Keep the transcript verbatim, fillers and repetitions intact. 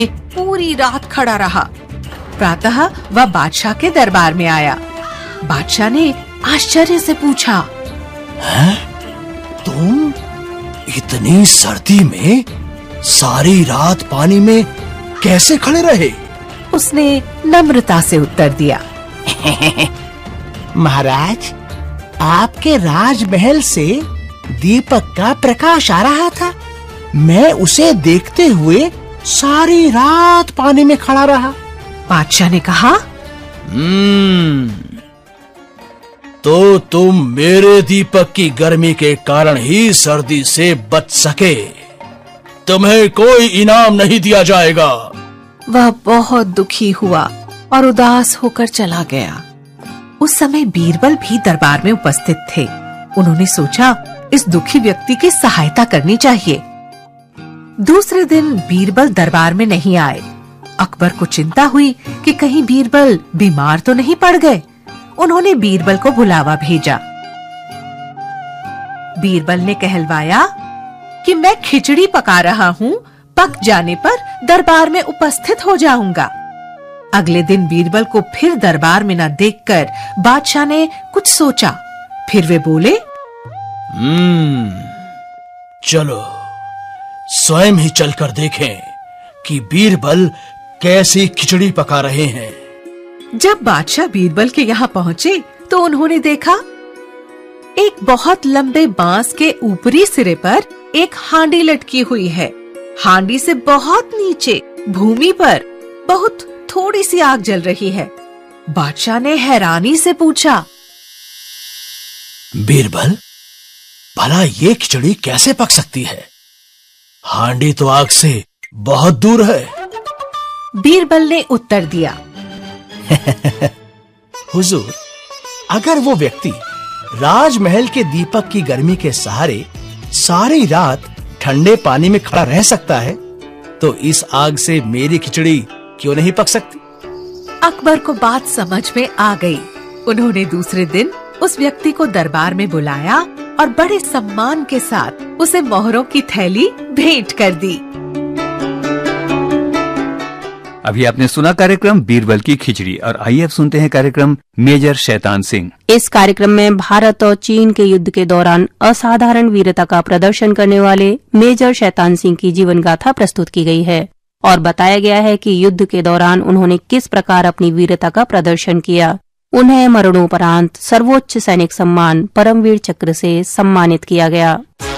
पूरी रात खड़ा रहा। प्रातः वह बादशाह के दरबार में आया। बादशाह ने आश्चर्य से पूछा, हैं? तुम इतनी सर्दी में सारी रात पानी में कैसे खड़े रहे? उसने नम्रता से उत्तर दिया, महाराज, आपके राजमहल से दीपक का प्रकाश आ रहा था। मैं उसे देखते हुए सारी रात पानी में खड़ा रहा। बादशाह ने कहा, हम्म, तो तुम मेरे दीपक की गर्मी के कारण ही सर्दी से बच सके। तुम्हें कोई इनाम नहीं दिया जाएगा। वह बहुत दुखी हुआ और उदास होकर चला गया। उस समय बीरबल भी दरबार में उपस्थित थे। उन्होंने सोचा, इस दुखी व्यक्ति की सहायता करनी चाहिए। दूसरे दिन बीरबल दरबार में नहीं आए। अकबर को चिंता हुई कि कहीं बीरबल बीमार तो नहीं पड़ गए। उन्होंने बीरबल को बुलावा भेजा। बीरबल ने कहलवाया कि मैं खिचड़ी पका रहा हूँ, पक जाने पर दरबार में उपस्थित हो जाऊंगा। अगले दिन बीरबल को फिर दरबार में न देखकर बादशाह ने कुछ सोचा। फिर वे बोले, हम्म, चलो स्वयं ही चलकर देखें कि बीरबल कैसी खिचड़ी पका रहे हैं। जब बादशाह बीरबल के यहाँ पहुँचे तो उन्होंने देखा, एक बहुत लंबे बांस के ऊपरी सिरे पर एक हांडी लटकी हुई है। हांडी से बहुत नीचे भूमि पर बहुत थोड़ी सी आग जल रही है। बादशाह ने हैरानी से पूछा, बीरबल, भला ये खिचड़ी कैसे पक सकती है? हांडी तो आग से बहुत दूर है। बीरबल ने उत्तर दिया, हुजूर, अगर वो व्यक्ति राजमहल के दीपक की गर्मी के सहारे सारी रात ठंडे पानी में खड़ा रह सकता है, तो इस आग से मेरी खिचड़ी क्यों नहीं पक सकती? अकबर को बात समझ में आ गई। उन्होंने दूसरे दिन उस व्यक्ति को दरबार में बुलाया और बड़े सम्मान के साथ उसे मोहरों की थैली भेंट कर दी। अभी आपने सुना कार्यक्रम बीरबल की खिचड़ी, और आइए अब सुनते हैं कार्यक्रम मेजर शैतान सिंह। इस कार्यक्रम में भारत और चीन के युद्ध के दौरान असाधारण वीरता का प्रदर्शन करने वाले मेजर शैतान सिंह की जीवन गाथा प्रस्तुत की गई है और बताया गया है कि युद्ध के दौरान उन्होंने किस प्रकार अपनी वीरता का प्रदर्शन किया। उन्हें मरणोपरांत सर्वोच्च सैनिक सम्मान परमवीर चक्र से सम्मानित किया गया।